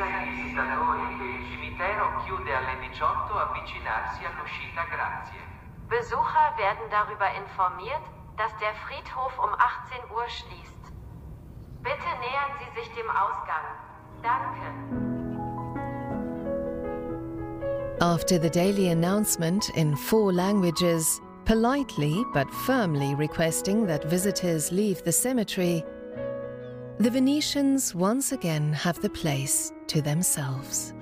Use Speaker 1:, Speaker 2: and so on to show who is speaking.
Speaker 1: Avvisa i visitatori che il cimitero chiude alle 18 avvicinarsi all'uscita, grazie.
Speaker 2: Besucher werden darüber informiert, dass der Friedhof um 18 Uhr schließt. Bitte nähern Sie sich dem Ausgang. Danke.
Speaker 3: After the daily announcement in 4 languages, politely but firmly requesting that visitors leave the cemetery, the Venetians once again have the place to themselves.